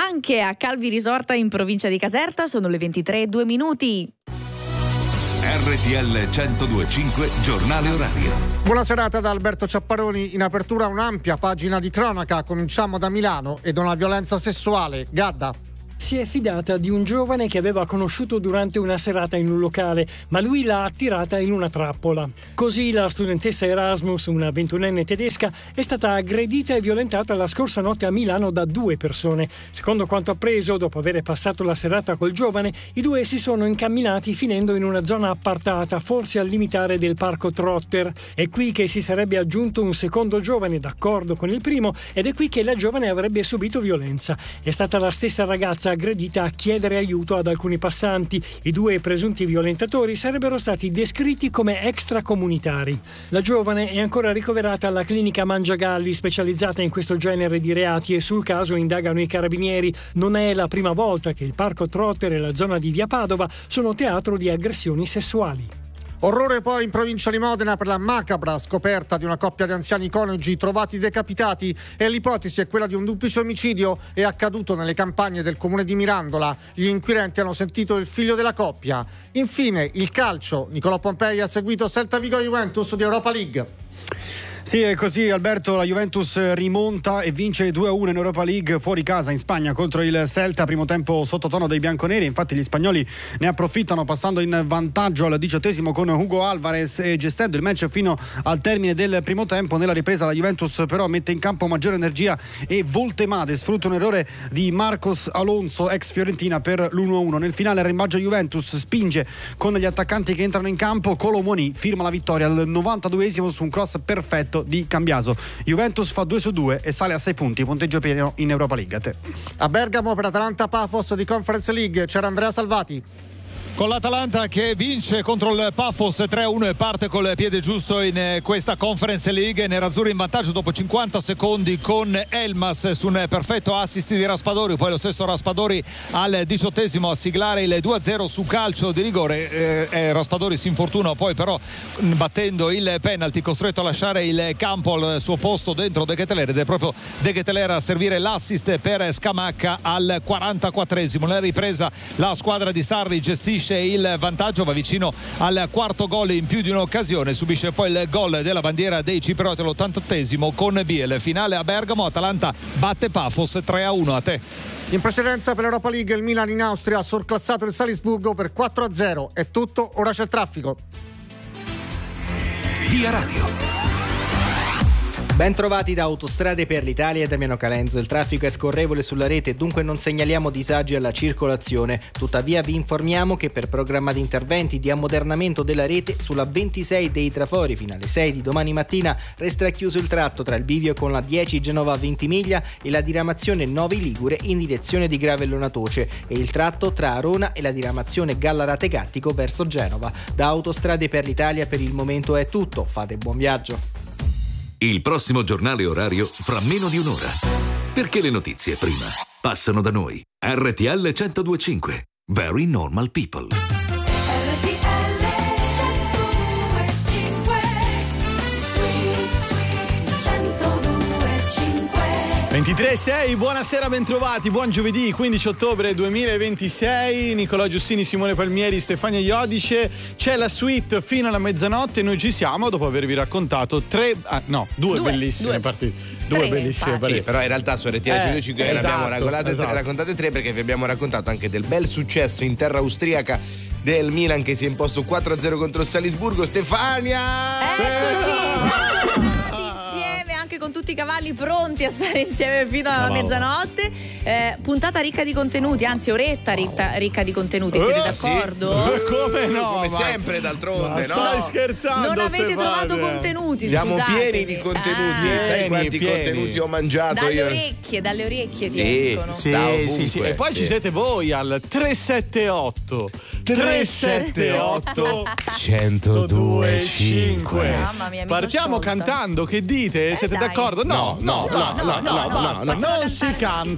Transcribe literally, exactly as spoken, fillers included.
anche a Calvi Risorta in provincia di Caserta. Sono le ventitré e due minuti. R T L centodue e cinque giornale orario. Buona serata da Alberto Ciapparoni. In apertura un'ampia pagina di cronaca. Cominciamo da Milano e da una violenza sessuale. Gadda. Si è fidata di un giovane che aveva conosciuto durante una serata in un locale, ma lui l'ha attirata in una trappola. Così la studentessa Erasmus, una ventunenne tedesca, è stata aggredita e violentata la scorsa notte a Milano da due persone. Secondo quanto appreso, dopo aver passato la serata col giovane, i due si sono incamminati finendo in una zona appartata, forse al limitare del parco Trotter. È qui che si sarebbe aggiunto un secondo giovane d'accordo con il primo ed è qui che la giovane avrebbe subito violenza. È stata la stessa ragazza aggredita a chiedere aiuto ad alcuni passanti. I due presunti violentatori sarebbero stati descritti come extracomunitari. La giovane è ancora ricoverata alla clinica Mangiagalli, specializzata in questo genere di reati, e sul caso indagano i carabinieri. Non è la prima volta che il parco Trotter e la zona di Via Padova sono teatro di aggressioni sessuali. Orrore poi in provincia di Modena per la macabra scoperta di una coppia di anziani coniugi trovati decapitati, e l'ipotesi è quella di un duplice omicidio. È accaduto nelle campagne del comune di Mirandola. Gli inquirenti hanno sentito il figlio della coppia. Infine il calcio. Nicolò Pompei ha seguito Celta Vigo Juventus di Europa League. Sì, è così, Alberto. La Juventus rimonta e vince due a uno in Europa League fuori casa in Spagna contro il Celta. Primo tempo sottotono dei bianconeri, infatti gli spagnoli ne approfittano passando in vantaggio al diciottesimo con Hugo Alvarez e gestendo il match fino al termine del primo tempo. Nella ripresa la Juventus però mette in campo maggiore energia e voltemate, sfrutta un errore di Marcos Alonso, ex Fiorentina, per l'uno a uno. Nel finale il rimbaggio Juventus spinge con gli attaccanti che entrano in campo. Colomoni firma la vittoria al novantaduesimo su un cross perfetto di Cambiaso. Juventus fa due su due e sale a sei punti, punteggio pieno in Europa League. A te. A Bergamo per Atalanta Pafos di Conference League c'era Andrea Salvati. Con l'Atalanta che vince contro il Pafos tre a uno e parte col piede giusto in questa Conference League. Nerazzurri in vantaggio dopo cinquanta secondi con Elmas su un perfetto assist di Raspadori, poi lo stesso Raspadori al diciottesimo a siglare il due a zero su calcio di rigore. eh, eh, Raspadori si infortuna poi però battendo il penalty, costretto a lasciare il campo al suo posto dentro De Ketelaere, ed è proprio De Ketelaere a servire l'assist per Scamacca al quarantaquattresimo. Nella ripresa la squadra di Sarri gestisce il vantaggio, va vicino al quarto gol in più di un'occasione, subisce poi il gol della bandiera dei ciprioti all'ottantottesimo con Biel. Finale a Bergamo, Atalanta batte Pafos tre a uno. A te. In precedenza per l'Europa League il Milan in Austria ha sorclassato il Salisburgo per quattro a zero. È tutto, ora c'è il traffico. Via Radio. Ben trovati da Autostrade per l'Italia e Damiano Calenzo. Il traffico è scorrevole sulla rete, dunque non segnaliamo disagi alla circolazione. Tuttavia vi informiamo che per programma di interventi di ammodernamento della rete sulla ventisei dei Trafori fino alle sei di domani mattina resterà chiuso il tratto tra il bivio con la dieci Genova Ventimiglia e la diramazione Novi Ligure in direzione di Gravellona Toce, e il tratto tra Arona e la diramazione Gallarate Gattico verso Genova. Da Autostrade per l'Italia per il momento è tutto. Fate buon viaggio. Il prossimo giornale orario fra meno di un'ora. Perché le notizie prima passano da noi. R T L centodue e cinque. Very normal people. ventitré e sei, buonasera, bentrovati, buon giovedì quindici ottobre duemilaventisei. Nicolò Giussini, Simone Palmieri, Stefania Iodice. C'è la suite fino alla mezzanotte e noi ci siamo dopo avervi raccontato tre, ah, no, due, due bellissime due. partite. Due tre, bellissime partite. Sì, però in realtà su R T L centodue e cinque eh, ne esatto, abbiamo raccontate, esatto. raccontate tre, perché vi abbiamo raccontato anche del bel successo in terra austriaca del Milan che si è imposto quattro a zero contro il Salisburgo. Stefania! Eccoci, insieme anche con tutti i cavalli pronti a stare insieme fino alla no, mezzanotte. Eh, puntata ricca di contenuti, anzi oretta ricca, ricca di contenuti. Siete eh, d'accordo? Sì. Come no? Come ma... sempre, d'altronde, ma no? Stai scherzando? Non avete Stefania. trovato contenuti, siamo scusate. pieni di contenuti. Ah. Sai quanti pieni. contenuti ho mangiato Dalle io? orecchie, dalle orecchie ti Sì, escono. Sì, da sì, sì. E poi sì. ci siete voi al tre sette otto tre sette otto centodue e cinque. Mamma mia, mi Partiamo sono sciolta. cantando, che dite? Eh, Siete dai. d'accordo? No, no, no, no, no, no, no, no, no, no, no, no, non si canta.